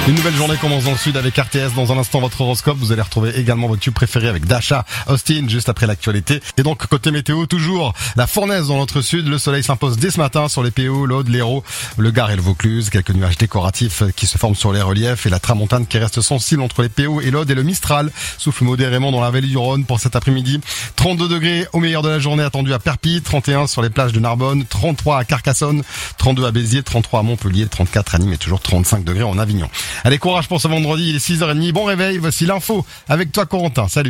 Une nouvelle journée commence dans le sud avec RTS. Dans un instant, votre horoscope. Vous allez retrouver également votre tube préféré avec Dasha Austin juste après l'actualité. Et donc, côté météo, toujours la fournaise dans notre sud. Le soleil s'impose dès ce matin sur les PO, l'Aude, l'Hérault, le Gard et le Vaucluse. Quelques nuages décoratifs qui se forment sur les reliefs et la tramontane qui reste sensible entre les PO et l'Aude et le Mistral. Souffle modérément dans la vallée du Rhône pour cet après-midi. 32 degrés au meilleur de la journée attendu à Perpignan, 31 sur les plages de Narbonne, 33 à Carcassonne, 32 à Béziers, 33 à Montpellier, 34 à Nîmes et toujours 35 degrés en Avignon. Allez, courage pour ce vendredi, il est 6h30, bon réveil, voici l'info avec toi Corentin, salut.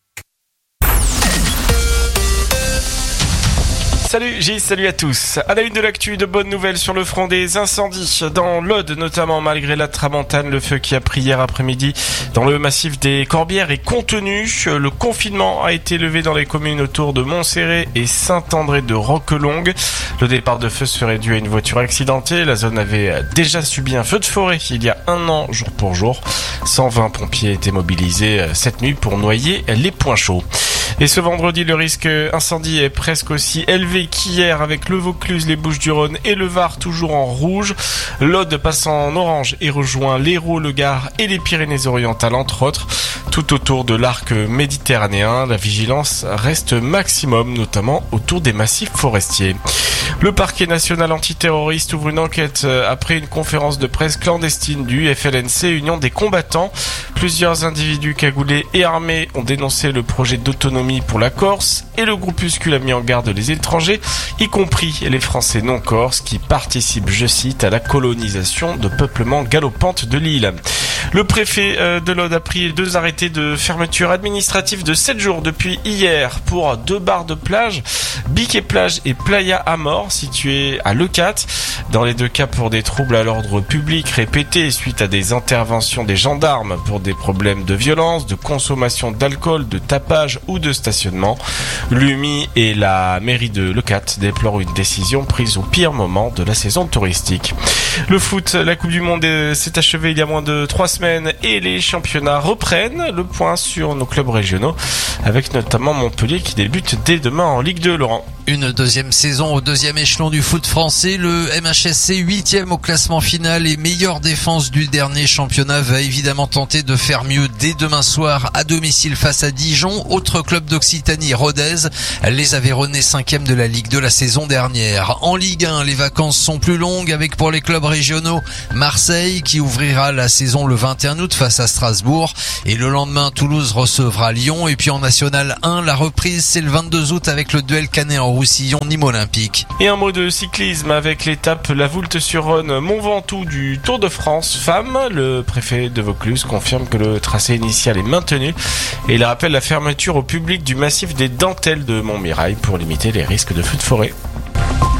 Salut Gilles, salut à tous. À la une de l'actu, de bonnes nouvelles sur le front des incendies. Dans l'Aude notamment, malgré la tramontane, le feu qui a pris hier après-midi dans le massif des Corbières est contenu. Le confinement a été levé dans les communes autour de Montserrat et Saint-André de Roquelongue. Le départ de feu serait dû à une voiture accidentée. La zone avait déjà subi un feu de forêt il y a un an, jour pour jour. 120 pompiers étaient mobilisés cette nuit pour noyer les points chauds. Et ce vendredi, le risque incendie est presque aussi élevé qu'hier avec le Vaucluse, les Bouches-du-Rhône et le Var toujours en rouge. L'Aude passe en orange et rejoint l'Hérault, le Gard et les Pyrénées-Orientales entre autres. Tout autour de l'arc méditerranéen, la vigilance reste maximum, notamment autour des massifs forestiers. Le parquet national antiterroriste ouvre une enquête après une conférence de presse clandestine du FLNC, Union des combattants. Plusieurs individus cagoulés et armés ont dénoncé le projet d'autonomie pour la Corse et le groupuscule a mis en garde les étrangers, y compris les Français non corses qui participent, je cite, à la colonisation de peuplement galopante de l'île. Le préfet de l'Aude a pris 2 arrêtés de fermeture administrative de 7 jours depuis hier pour 2 bars de plage, Biquet Plage et Playa Amor, situés à Leucate. Dans les 2 cas pour des troubles à l'ordre public répétés suite à des interventions des gendarmes pour des problèmes de violence, de consommation d'alcool, de tapage ou de stationnement. L'UMI et la mairie de Leucate déplorent une décision prise au pire moment de la saison touristique. Le foot, la Coupe du Monde s'est achevée il y a moins de 3 semaines et les championnats reprennent. Le point sur nos clubs régionaux avec notamment Montpellier qui débute dès demain en Ligue 2, Laurent. Une deuxième saison au 2e échelon du foot français. Le MHSC 8e au classement final et meilleure défense du dernier championnat va évidemment tenter de faire mieux dès demain soir à domicile face à Dijon. Autre club d'Occitanie, Rodez. Les Aveyronnais 5e de la Ligue 2 la saison dernière. En Ligue 1, les vacances sont plus longues avec pour les clubs régionaux Marseille qui ouvrira la saison le 21 août face à Strasbourg et le lendemain Toulouse recevra Lyon. Et puis en National 1, la reprise c'est le 22 août avec le duel Canet-en-Roussillon Nîmes Olympique. Et un mot de cyclisme avec l'étape La Voulte-sur-Rhône Mont Ventoux du Tour de France Femmes. Le préfet de Vaucluse confirme que le tracé initial est maintenu et il rappelle la fermeture au public du massif des Dentelles de Montmirail pour limiter les risques de feux de forêt.